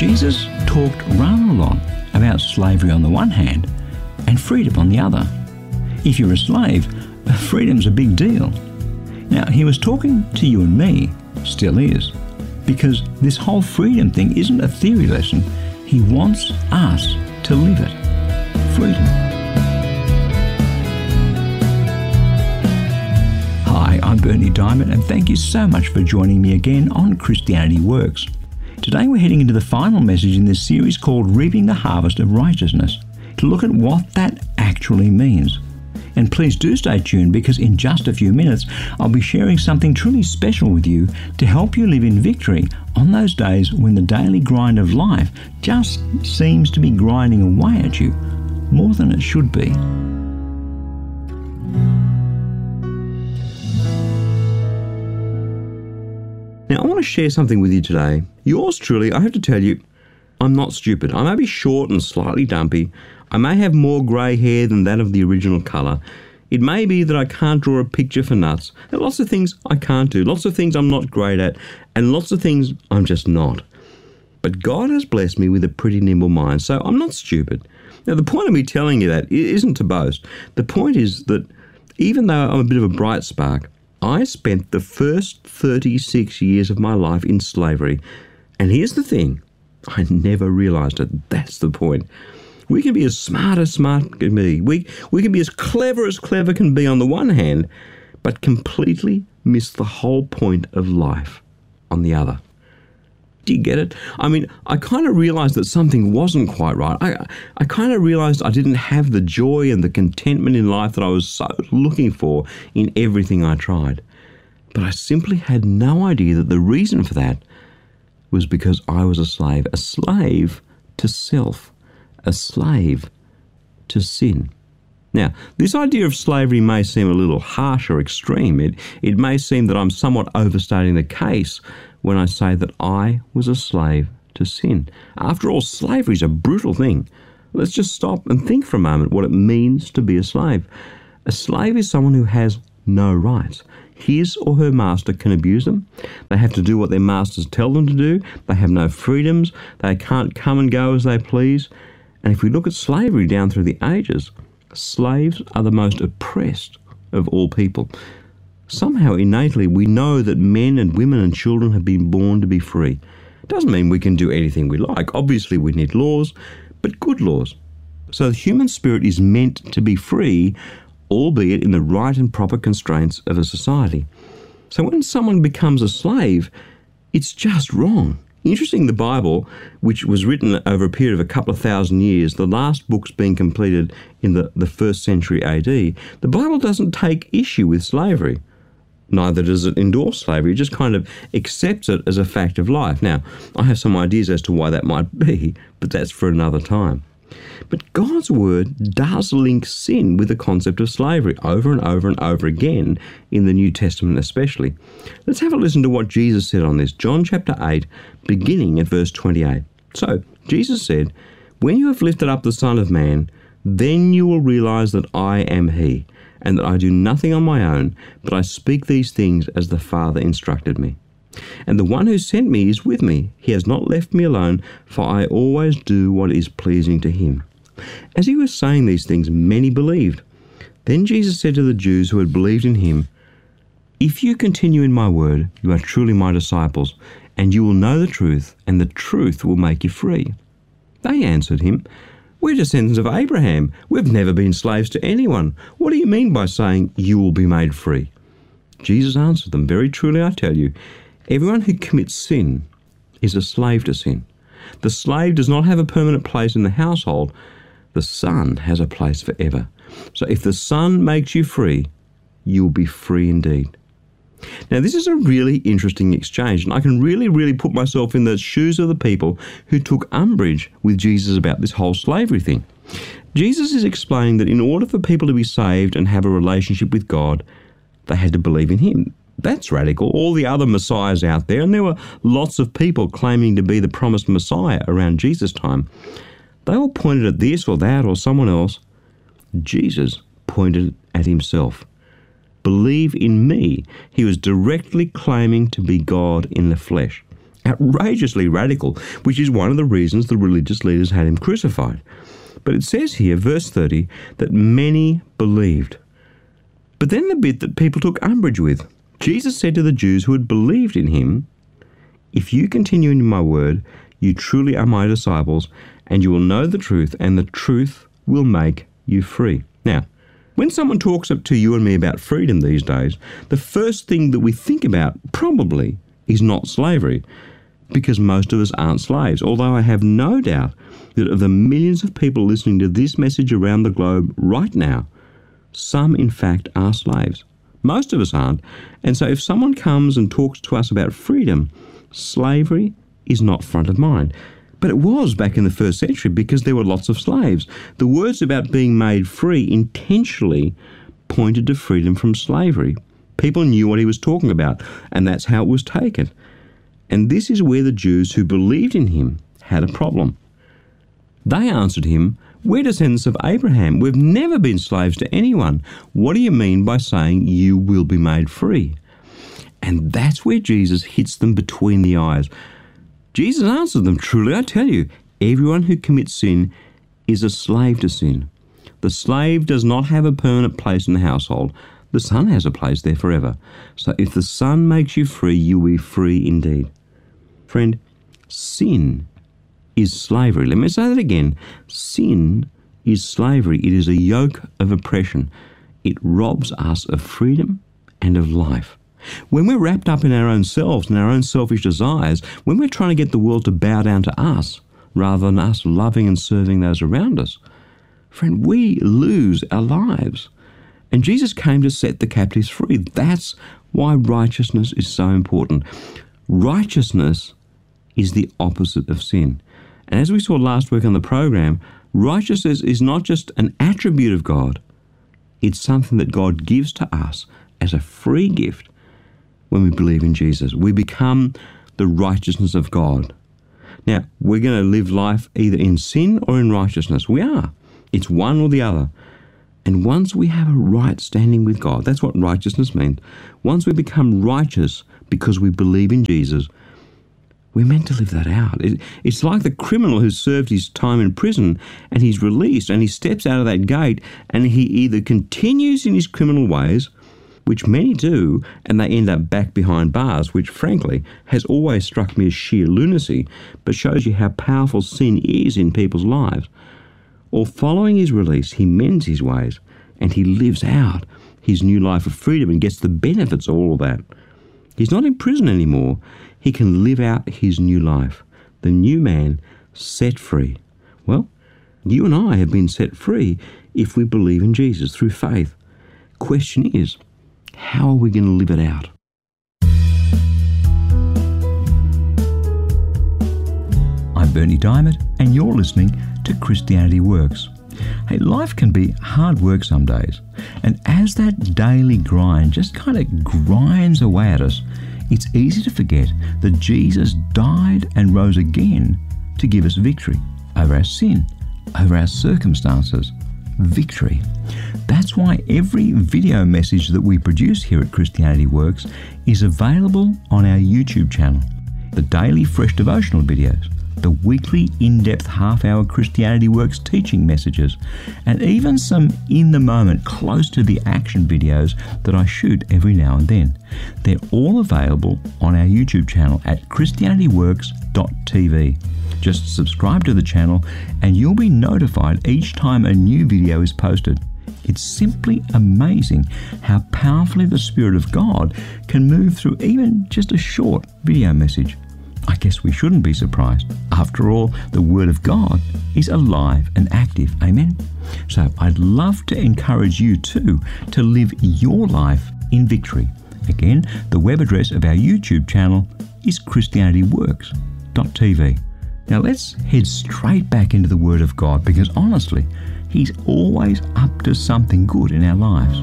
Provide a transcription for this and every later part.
Jesus talked rather a lot about slavery on the one hand and freedom on the other. If you're a slave, freedom's a big deal. Now, he was talking to you and me, still is, because this whole freedom thing isn't a theory lesson. He wants us to live it. Freedom. Hi, I'm Bernie Diamond, and thank you so much for joining me again on Christianity Works. Today we're heading into the final message in this series called Reaping the Harvest of Righteousness, to look at what that actually means. And please do stay tuned, because in just a few minutes I'll be sharing something truly special with you to help you live in victory on those days when the daily grind of life just seems to be grinding away at you more than it should be. Now, I want to share something with you today. Yours truly, I have to tell you, I'm not stupid. I may be short and slightly dumpy. I may have more grey hair than that of the original colour. It may be that I can't draw a picture for nuts. There are lots of things I can't do, lots of things I'm not great at, and lots of things I'm just not. But God has blessed me with a pretty nimble mind, so I'm not stupid. Now, the point of me telling you that isn't to boast. The point is that even though I'm a bit of a bright spark, I spent the first 36 years of my life in slavery. And here's the thing, I never realised it. That's the point. We can be as smart can be. We can be as clever can be on the one hand, but completely miss the whole point of life on the other. Do you get it? I mean, I kind of realised that something wasn't quite right. I kind of realised I didn't have the joy and the contentment in life that I was so looking for in everything I tried. But I simply had no idea that the reason for that was because I was a slave to self, a slave to sin. Now, this idea of slavery may seem a little harsh or extreme. It may seem that I'm somewhat overstating the case when I say that I was a slave to sin. After all, slavery is a brutal thing. Let's just stop and think for a moment what it means to be a slave. A slave is someone who has no rights. His or her master can abuse them. They have to do what their masters tell them to do. They have no freedoms. They can't come and go as they please. And if we look at slavery down through the ages, slaves are the most oppressed of all people. Somehow, innately, we know that men and women and children have been born to be free. It doesn't mean we can do anything we like. Obviously, we need laws, but good laws. So the human spirit is meant to be free, albeit in the right and proper constraints of a society. So when someone becomes a slave, it's just wrong. Interesting, the Bible, which was written over a period of a couple of thousand years, the last books being completed in the 1st century AD, the Bible doesn't take issue with slavery. Neither does it endorse slavery. It just kind of accepts it as a fact of life. Now, I have some ideas as to why that might be, but that's for another time. But God's word does link sin with the concept of slavery over and over and over again in the New Testament especially. Let's have a listen to what Jesus said on this. John chapter 8, beginning at verse 28. So, Jesus said, "When you have lifted up the Son of Man, then you will realize that I am He, and that I do nothing on my own, but I speak these things as the Father instructed me. And the one who sent me is with me. He has not left me alone, for I always do what is pleasing to him." As he was saying these things, many believed. Then Jesus said to the Jews who had believed in him, "If you continue in my word, you are truly my disciples, and you will know the truth, and the truth will make you free." They answered him, "We're descendants of Abraham. We've never been slaves to anyone. What do you mean by saying you will be made free?" Jesus answered them, "Very truly I tell you, everyone who commits sin is a slave to sin. The slave does not have a permanent place in the household. The Son has a place forever. So if the Son makes you free, you will be free indeed." Now, this is a really interesting exchange, and I can really put myself in the shoes of the people who took umbrage with Jesus about this whole slavery thing. Jesus is explaining that in order for people to be saved and have a relationship with God, they had to believe in him. That's radical. All the other messiahs out there, and there were lots of people claiming to be the promised Messiah around Jesus' time, they all pointed at this or that or someone else. Jesus pointed at himself. Believe in me. He was directly claiming to be God in the flesh. Outrageously radical, which is one of the reasons the religious leaders had him crucified. But it says here, verse 30, that many believed. But then the bit that people took umbrage with. Jesus said to the Jews who had believed in him, "If you continue in my word, you truly are my disciples, and you will know the truth, and the truth will make you free." Now, when someone talks up to you and me about freedom these days, the first thing that we think about probably is not slavery, because most of us aren't slaves. Although I have no doubt that of the millions of people listening to this message around the globe right now, some in fact are slaves. Most of us aren't. And so if someone comes and talks to us about freedom, slavery is not front of mind. But it was back in the first century because there were lots of slaves. The words about being made free intentionally pointed to freedom from slavery. People knew what he was talking about, and that's how it was taken. And this is where the Jews who believed in him had a problem. They answered him, "We're descendants of Abraham. We've never been slaves to anyone. What do you mean by saying you will be made free?" And that's where Jesus hits them between the eyes. Jesus answered them, "Truly I tell you, everyone who commits sin is a slave to sin. The slave does not have a permanent place in the household. The Son has a place there forever. So if the Son makes you free, you will be free indeed." Friend, sin is slavery. Let me say that again. Sin is slavery. It is a yoke of oppression. It robs us of freedom and of life. When we're wrapped up in our own selves and our own selfish desires, when we're trying to get the world to bow down to us rather than us loving and serving those around us, friend, we lose our lives. And Jesus came to set the captives free. That's why righteousness is so important. Righteousness is the opposite of sin. And as we saw last week on the program, righteousness is not just an attribute of God. It's something that God gives to us as a free gift when we believe in Jesus. We become the righteousness of God. Now, we're going to live life either in sin or in righteousness. We are. It's one or the other. And once we have a right standing with God, that's what righteousness means. Once we become righteous because we believe in Jesus, we're meant to live that out. It's like the criminal who served his time in prison and he's released and he steps out of that gate and he either continues in his criminal ways, which many do, and they end up back behind bars, which frankly has always struck me as sheer lunacy, but shows you how powerful sin is in people's lives. Or following his release, he mends his ways and he lives out his new life of freedom and gets the benefits of all of that. He's not in prison anymore. He can live out his new life, the new man set free. Well, you and I have been set free if we believe in Jesus through faith. Question is, how are we going to live it out? I'm Bernie Diamond, and you're listening to Christianity Works. Hey, life can be hard work some days, and as that daily grind just kind of grinds away at us, it's easy to forget that Jesus died and rose again to give us victory over our sin, over our circumstances. Victory. That's why every video message that we produce here at Christianity Works is available on our YouTube channel. The daily fresh devotional videos, the weekly in-depth half-hour Christianity Works teaching messages, and even some in-the-moment, close-to-the-action videos that I shoot every now and then. They're all available on our YouTube channel at christianityworks.tv. Just subscribe to the channel and you'll be notified each time a new video is posted. It's simply amazing how powerfully the Spirit of God can move through even just a short video message. I guess we shouldn't be surprised. After all, the Word of God is alive and active. Amen? So I'd love to encourage you too to live your life in victory. Again, the web address of our YouTube channel is christianityworks.tv. Now let's head straight back into the Word of God, because honestly, He's always up to something good in our lives.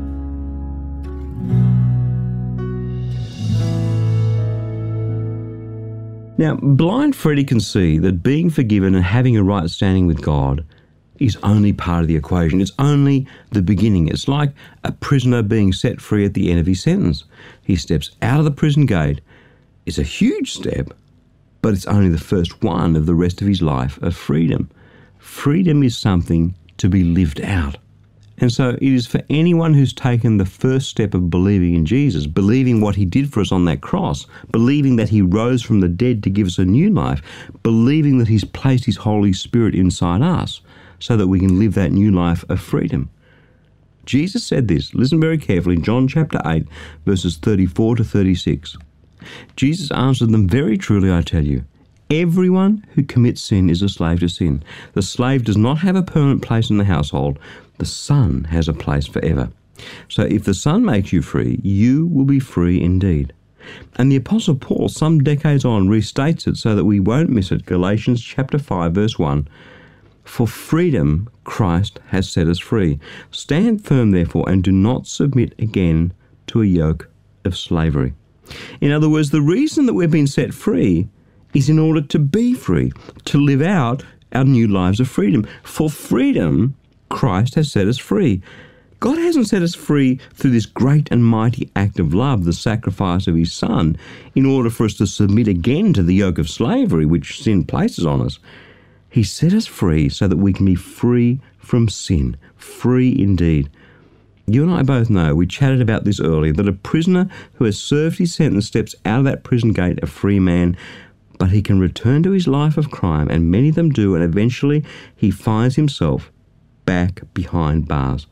Now, blind Freddie can see that being forgiven and having a right standing with God is only part of the equation. It's only the beginning. It's like a prisoner being set free at the end of his sentence. He steps out of the prison gate. It's a huge step, but it's only the first one of the rest of his life of freedom. Freedom is something to be lived out. And so it is for anyone who's taken the first step of believing in Jesus, believing what he did for us on that cross, believing that he rose from the dead to give us a new life, believing that he's placed his Holy Spirit inside us so that we can live that new life of freedom. Jesus said this, listen very carefully, John chapter 8, verses 34 to 36. Jesus answered them, "Very truly I tell you, everyone who commits sin is a slave to sin. The slave does not have a permanent place in the household. The Son has a place forever. So if the Son makes you free, you will be free indeed." And the Apostle Paul, some decades on, restates it so that we won't miss it. Galatians chapter 5, verse 1. "For freedom Christ has set us free. Stand firm, therefore, and do not submit again to a yoke of slavery." In other words, the reason that we've been set free is in order to be free, to live out our new lives of freedom. For freedom, Christ has set us free. God hasn't set us free through this great and mighty act of love, the sacrifice of his Son, in order for us to submit again to the yoke of slavery which sin places on us. He set us free so that we can be free from sin, free indeed. You and I both know, we chatted about this earlier, that a prisoner who has served his sentence steps out of that prison gate a free man, but he can return to his life of crime, and many of them do, and eventually he finds himself back behind bars.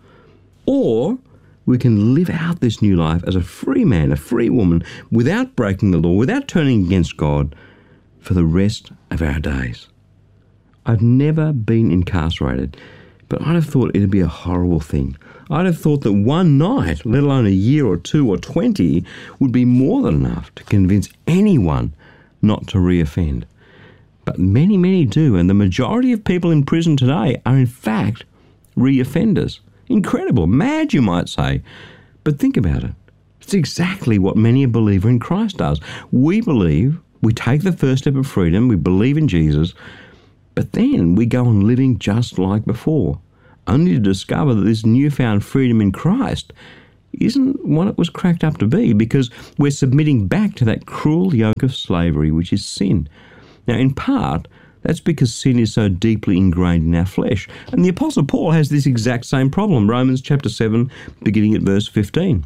Or we can live out this new life as a free man, a free woman, without breaking the law, without turning against God, for the rest of our days. I've never been incarcerated, but I'd have thought it'd be a horrible thing. I'd have thought that one night, let alone a year or 2 or 20, would be more than enough to convince anyone not to reoffend. But many, many do, and the majority of people in prison today are in fact reoffenders. Incredible, mad you might say, but think about it. It's exactly what many a believer in Christ does. We believe, we take the first step of freedom, we believe in Jesus, but then we go on living just like before, only to discover that this newfound freedom in Christ isn't what it was cracked up to be, because we're submitting back to that cruel yoke of slavery, which is sin. Now, in part, that's because sin is so deeply ingrained in our flesh. And the Apostle Paul has this exact same problem, Romans chapter 7, beginning at verse 15.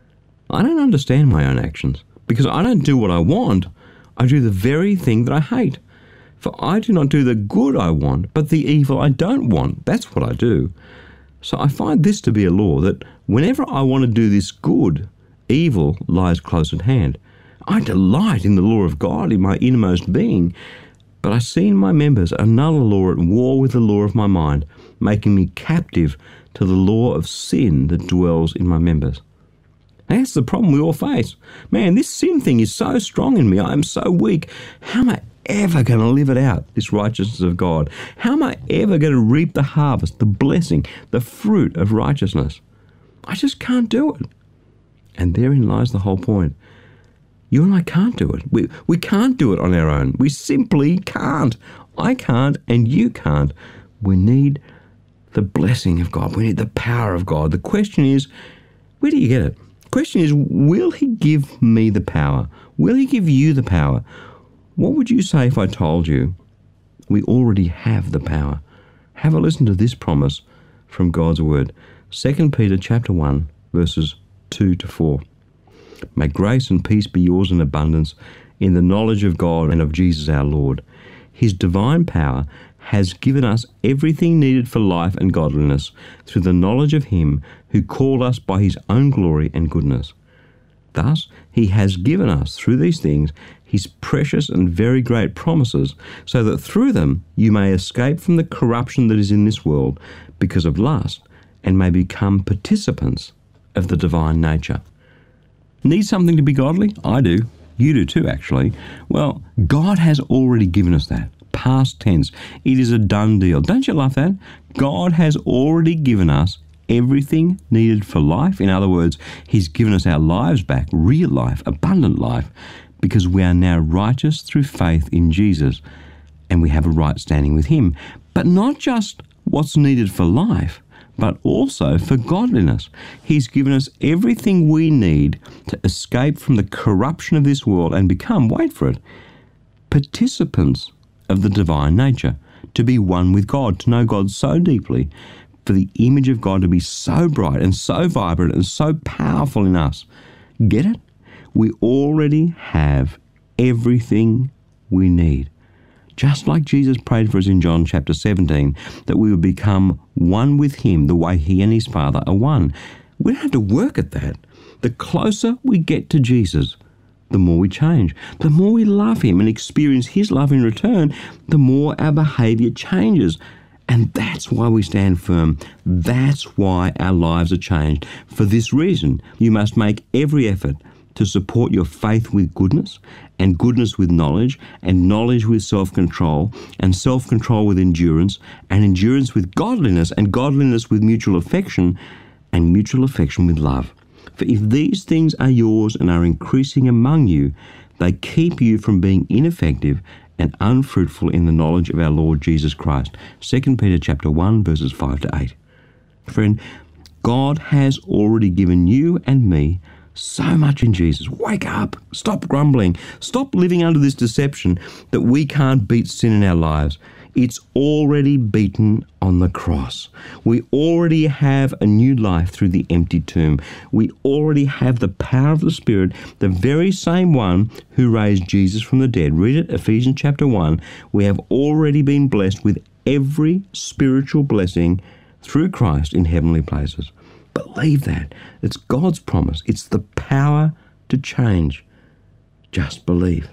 "I don't understand my own actions, because I don't do what I want. I do the very thing that I hate. For I do not do the good I want, but the evil I don't want. That's what I do. So I find this to be a law, that whenever I want to do this good, evil lies close at hand. I delight in the law of God in my innermost being, but I see in my members another law at war with the law of my mind, making me captive to the law of sin that dwells in my members." That's the problem we all face. Man, this sin thing is so strong in me. I am so weak. How am I ever going to live it out, this righteousness of God? How am I ever going to reap the harvest, the blessing, the fruit of righteousness? I just can't do it. And therein lies the whole point. You and I can't do it. We can't do it on our own. We simply can't. I can't and you can't. We need the blessing of God. We need the power of God. The question is, where do you get it? The question is, will he give me the power? Will he give you the power? What would you say if I told you we already have the power? Have a listen to this promise from God's word. 2 Peter chapter 1, verses 2 to 4. "May grace and peace be yours in abundance in the knowledge of God and of Jesus our Lord. His divine power has given us everything needed for life and godliness through the knowledge of him who called us by his own glory and goodness. Thus, he has given us, through these things, his precious and very great promises, so that through them you may escape from the corruption that is in this world because of lust, and may become participants of the divine nature." Need something to be godly? I do. You do too, actually. Well, God has already given us that. Past tense. It is a done deal. Don't you love that? God has already given us everything needed for life. In other words, he's given us our lives back, real life, abundant life, because we are now righteous through faith in Jesus, and we have a right standing with him. But not just what's needed for life, but also for godliness. He's given us everything we need to escape from the corruption of this world and become, wait for it, participants of the divine nature, to be one with God, to know God so deeply, for the image of God to be so bright and so vibrant and so powerful in us. Get it? We already have everything we need. Just like Jesus prayed for us in John chapter 17, that we would become one with him the way he and his Father are one. We don't have to work at that. The closer we get to Jesus, the more we change. The more we love him and experience his love in return, the more our behaviour changes. And that's why we stand firm. That's why our lives are changed. For this reason, you must make every effort to support your faith with goodness, and goodness with knowledge, and knowledge with self-control, and self-control with endurance, and endurance with godliness, and godliness with mutual affection, and mutual affection with love. For if these things are yours and are increasing among you, they keep you from being ineffective and unfruitful in the knowledge of our Lord Jesus Christ. 2 Peter chapter 1, verses 5 to 8. Friend, God has already given you and me so much in Jesus. Wake up. Stop grumbling. Stop living under this deception that we can't beat sin in our lives. It's already beaten on the cross. We already have a new life through the empty tomb. We already have the power of the Spirit, the very same one who raised Jesus from the dead. Read it, Ephesians chapter 1. We have already been blessed with every spiritual blessing through Christ in heavenly places. Believe that. It's God's promise. It's the power to change. Just believe.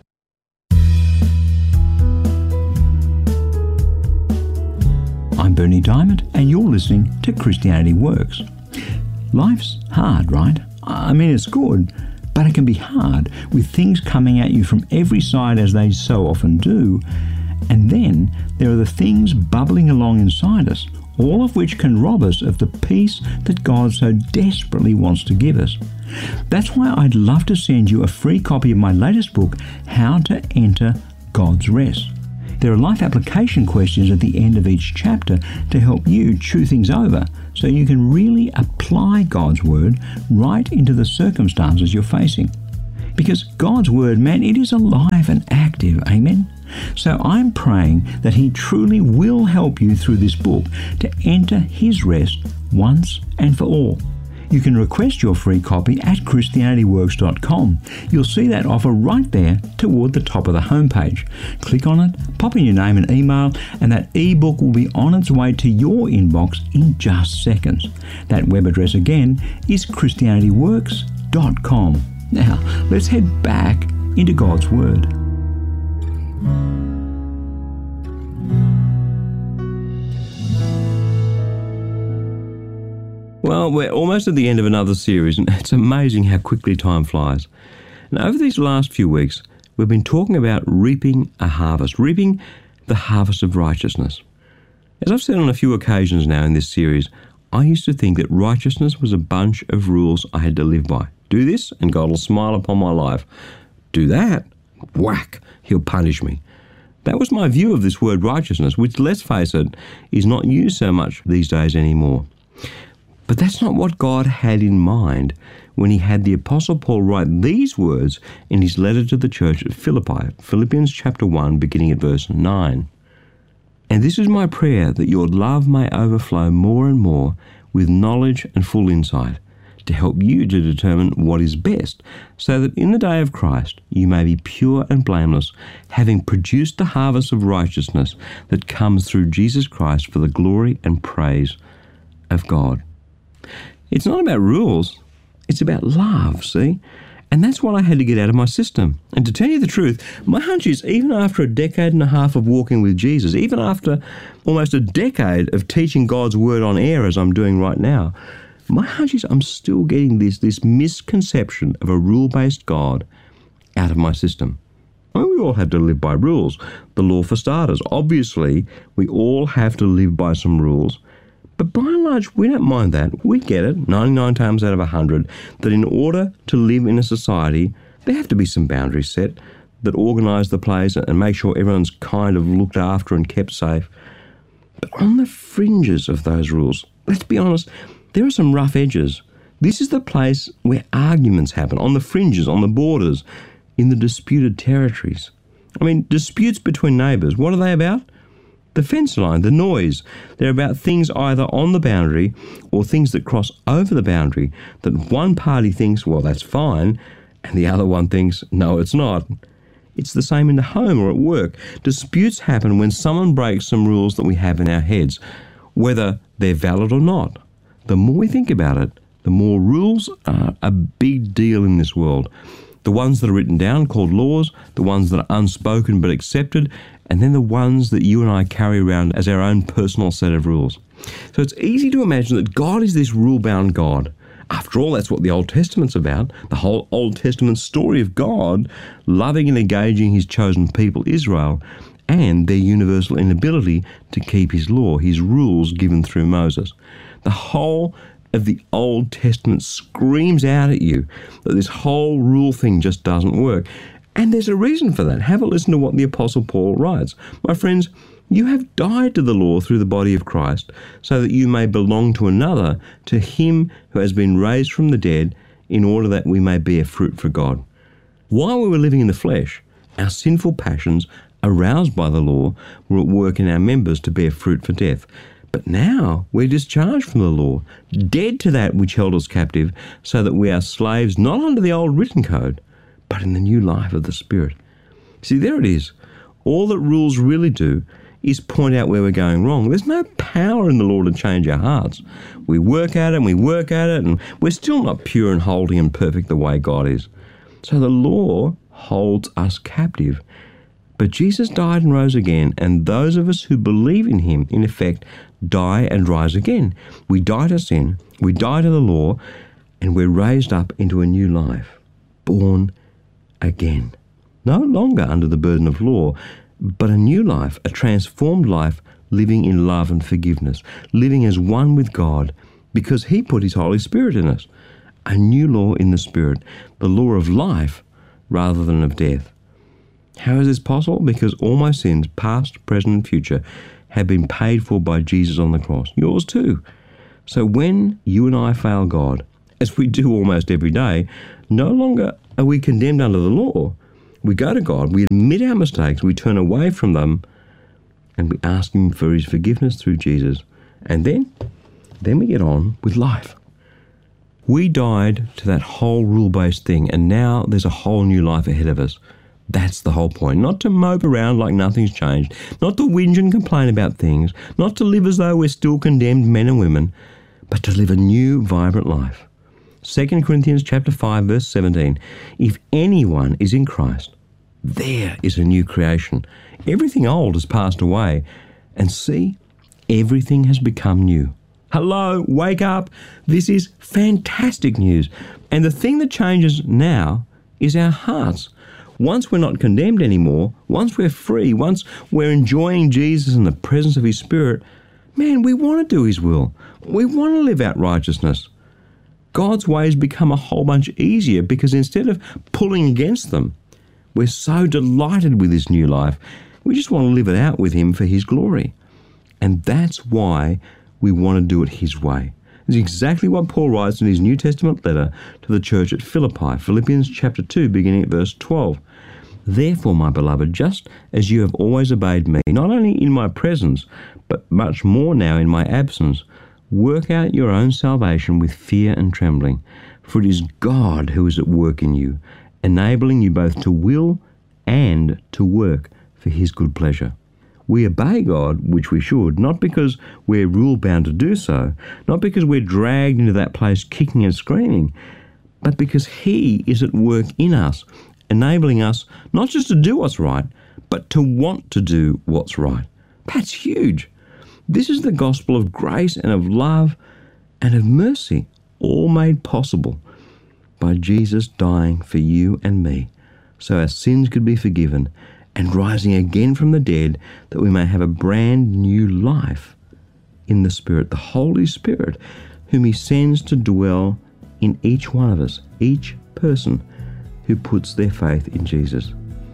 I'm Berni Dymet, and you're listening to Christianity Works. Life's hard, right? I mean, it's good, but it can be hard with things coming at you from every side as they so often do. And then there are the things bubbling along inside us, all of which can rob us of the peace that God so desperately wants to give us. That's why I'd love to send you a free copy of my latest book, How to Enter God's Rest. There are life application questions at the end of each chapter to help you chew things over so you can really apply God's Word right into the circumstances you're facing. Because God's Word, man, it is alive and active, amen? So I'm praying that He truly will help you through this book to enter His rest once and for all. You can request your free copy at ChristianityWorks.com. You'll see that offer right there toward the top of the homepage. Click on it, pop in your name and email, and that ebook will be on its way to your inbox in just seconds. That web address again is ChristianityWorks.com. Now, let's head back into God's Word. Well, we're almost at the end of another series, and it's amazing how quickly time flies. And over these last few weeks, we've been talking about reaping a harvest, reaping the harvest of righteousness. As I've said on a few occasions now in this series, I used to think that righteousness was a bunch of rules I had to live by. Do this, and God will smile upon my life. Do that, whack, He'll punish me. That was my view of this word righteousness, which, let's face it, is not used so much these days anymore. But that's not what God had in mind when He had the Apostle Paul write these words in his letter to the church at Philippi, Philippians chapter 1, beginning at verse 9. And this is my prayer, that your love may overflow more and more with knowledge and full insight, to help you to determine what is best, so that in the day of Christ you may be pure and blameless, having produced the harvest of righteousness that comes through Jesus Christ for the glory and praise of God. It's not about rules, it's about love, see? And that's what I had to get out of my system. And to tell you the truth, my hunch is even after a decade and a half of walking with Jesus, even after almost a decade of teaching God's Word on air as I'm doing right now, my hunch is I'm still getting this misconception of a rule-based God out of my system. I mean, we all have to live by rules. The law for starters. Obviously, we all have to live by some rules. But by and large, we don't mind that. We get it, 99 times out of 100, that in order to live in a society, there have to be some boundaries set that organise the place and make sure everyone's kind of looked after and kept safe. But on the fringes of those rules, let's be honest, there are some rough edges. This is the place where arguments happen, on the fringes, on the borders, in the disputed territories. I mean, disputes between neighbours, what are they about? The fence line, the noise. They're about things either on the boundary or things that cross over the boundary that one party thinks, well, that's fine, and the other one thinks, no, it's not. It's the same in the home or at work. Disputes happen when someone breaks some rules that we have in our heads, whether they're valid or not. The more we think about it, the more rules are a big deal in this world. The ones that are written down, called laws, the ones that are unspoken but accepted, and then the ones that you and I carry around as our own personal set of rules. So it's easy to imagine that God is this rule-bound God. After all, that's what the Old Testament's about. The whole Old Testament story of God loving and engaging his chosen people, Israel, and their universal inability to keep his law, his rules given through Moses. The whole of the Old Testament screams out at you that this whole rule thing just doesn't work. And there's a reason for that. Have a listen to what the Apostle Paul writes. My friends, you have died to the law through the body of Christ, so that you may belong to another, to him who has been raised from the dead, in order that we may bear fruit for God. While we were living in the flesh, our sinful passions, aroused by the law, were at work in our members to bear fruit for death. But now we're discharged from the law, dead to that which held us captive, so that we are slaves not under the old written code, but in the new life of the Spirit. See, there it is. All that rules really do is point out where we're going wrong. There's no power in the law to change our hearts. We work at it and we work at it, and we're still not pure and holy and perfect the way God is. So the law holds us captive. But Jesus died and rose again, and those of us who believe in him, in effect, die and rise again. We die to sin, we die to the law, and we're raised up into a new life, born again. No longer under the burden of law, but a new life, a transformed life, living in love and forgiveness, living as one with God, because he put his Holy Spirit in us. A new law in the Spirit, the law of life rather than of death. How is this possible? Because all my sins, past, present, and future, have been paid for by Jesus on the cross. Yours too. So when you and I fail God, as we do almost every day, no longer are we condemned under the law. We go to God, we admit our mistakes, we turn away from them, and we ask him for his forgiveness through Jesus. And then we get on with life. We died to that whole rule-based thing, and now there's a whole new life ahead of us. That's the whole point. Not to mope around like nothing's changed, not to whinge and complain about things, not to live as though we're still condemned men and women, but to live a new, vibrant life. 2 Corinthians chapter 5, verse 17, if anyone is in Christ, there is a new creation. Everything old has passed away, and see, everything has become new. Hello, wake up. This is fantastic news. And the thing that changes now is our hearts. Once we're not condemned anymore, once we're free, once we're enjoying Jesus in the presence of his Spirit, man, we want to do his will. We want to live out righteousness. God's ways become a whole bunch easier because instead of pulling against them, we're so delighted with this new life. We just want to live it out with him for his glory. And that's why we want to do it his way. It's exactly what Paul writes in his New Testament letter to the church at Philippi, Philippians chapter 2, beginning at verse 12. Therefore, my beloved, just as you have always obeyed me, not only in my presence, but much more now in my absence, work out your own salvation with fear and trembling, for it is God who is at work in you, enabling you both to will and to work for his good pleasure. We obey God, which we should, not because we're rule-bound to do so, not because we're dragged into that place kicking and screaming, but because he is at work in us, enabling us not just to do what's right, but to want to do what's right. That's huge. This is the gospel of grace and of love and of mercy, all made possible by Jesus dying for you and me, so our sins could be forgiven, and rising again from the dead, that we may have a brand new life in the Spirit, the Holy Spirit, whom he sends to dwell in each one of us, each person who puts their faith in Jesus.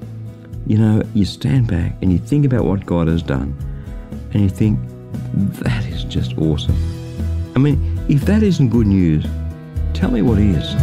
You know, you stand back and you think about what God has done, and you think, that is just awesome. I mean, if that isn't good news, tell me what is.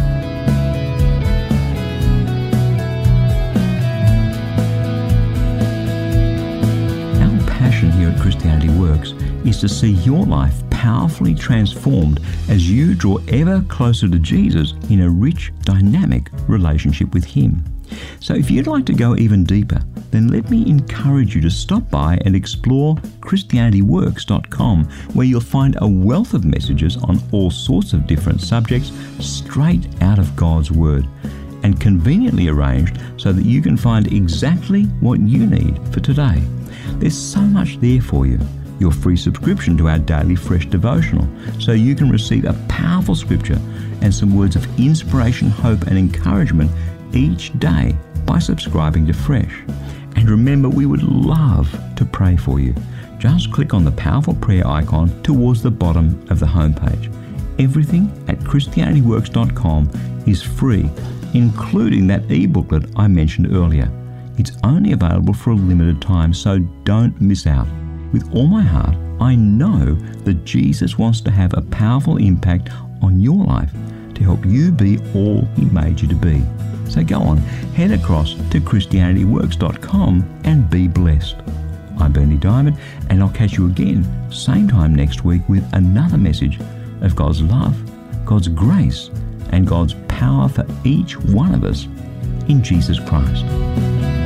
Christianity Works is to see your life powerfully transformed as you draw ever closer to Jesus in a rich, dynamic relationship with Him. So if you'd like to go even deeper, then let me encourage you to stop by and explore ChristianityWorks.com, where you'll find a wealth of messages on all sorts of different subjects straight out of God's Word, and conveniently arranged so that you can find exactly what you need for today. There's so much there for you. Your free subscription to our daily fresh devotional, so you can receive a powerful scripture and some words of inspiration, hope and encouragement each day by subscribing to Fresh. And remember, we would love to pray for you. Just click on the powerful prayer icon towards the bottom of the homepage. Everything at ChristianityWorks.com is free, including that e-booklet I mentioned earlier. It's only available for a limited time, so don't miss out. With all my heart, I know that Jesus wants to have a powerful impact on your life to help you be all He made you to be. So go on, head across to ChristianityWorks.com and be blessed. I'm Berni Dymet, and I'll catch you again same time next week with another message of God's love, God's grace, and God's power for each one of us in Jesus Christ.